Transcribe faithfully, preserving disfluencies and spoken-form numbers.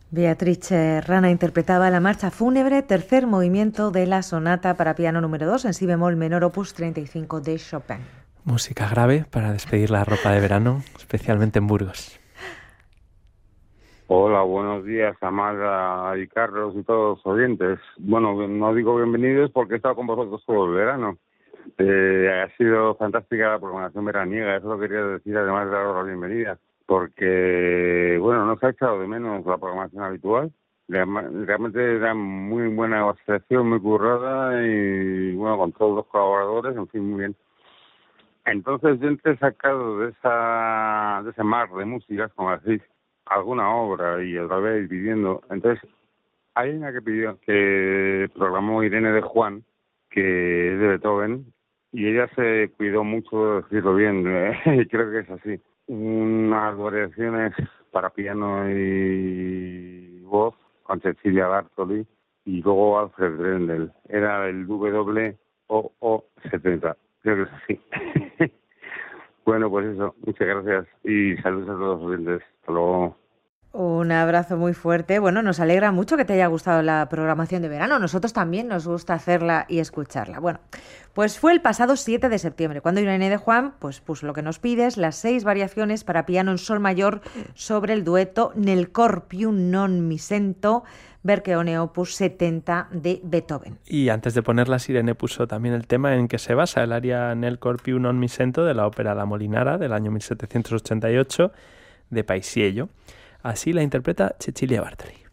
Beatrice Rana interpretaba la marcha fúnebre, tercer movimiento de la sonata para piano número dos en si bemol menor opus treinta y cinco de Chopin. Música grave para despedir la ropa de verano, especialmente en Burgos. Hola, buenos días, Amada y Carlos y todos los oyentes. Bueno, no digo bienvenidos porque he estado con vosotros todo el verano. Eh, ha sido fantástica la programación veraniega, eso lo quería decir, además de daros la bienvenida, porque, bueno, no se ha echado de menos la programación habitual. Realmente era muy buena selección, muy currada y, bueno, con todos los colaboradores, en fin, muy bien. Entonces, yo he sacado de esa de ese mar de músicas, como decís, alguna obra y otra vez pidiendo. Entonces, hay una que pidió, que programó Irene de Juan, que es de Beethoven, y ella se cuidó mucho de decirlo bien, ¿eh? Creo que es así. Unas variaciones para piano y voz con Cecilia Bartoli y luego Alfred Brendel. Era el W O O setenta. Creo que es así. Bueno, pues eso, muchas gracias y saludos a todos los oyentes. Hasta luego. Un abrazo muy fuerte. Bueno, nos alegra mucho que te haya gustado la programación de verano. Nosotros también nos gusta hacerla y escucharla. Bueno, pues fue el pasado siete de septiembre cuando Irene de Juan pues, puso lo que nos pides, las seis variaciones para piano en sol mayor sobre el dueto Nel cor più non mi sento, Vercheone opus setenta de Beethoven. Y antes de ponerlas, Irene puso también el tema en que se basa el aria Nel cor più non mi sento de la ópera La Molinara del año mil setecientos ochenta y ocho de Paisiello. Así la interpreta Cecilia Bartoli.